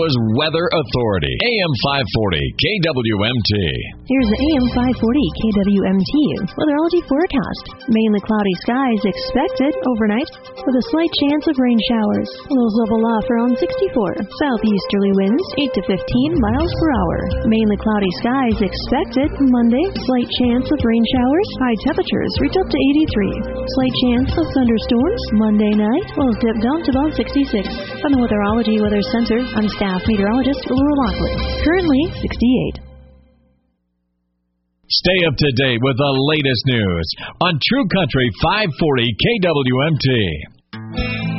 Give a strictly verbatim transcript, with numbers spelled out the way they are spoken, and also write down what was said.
Iowa's Weather Authority. A M five forty K W M T. Here's the A M five forty K W M T weatherology forecast. Mainly cloudy skies expected overnight with a slight chance of rain showers. Lows level off around sixty-four. Southeasterly winds eight to fifteen miles per hour. Mainly cloudy skies expected Monday. Slight chance of rain showers. High temperatures reach up to eighty-three. Slight chance of thunderstorms Monday night. Will dip down to about sixty-six. From the Weatherology Weather Center, I'm staff meteorologist Laura Lockwood. Currently sixty-eight. Stay up to date with the latest news on True Country five forty K W M T.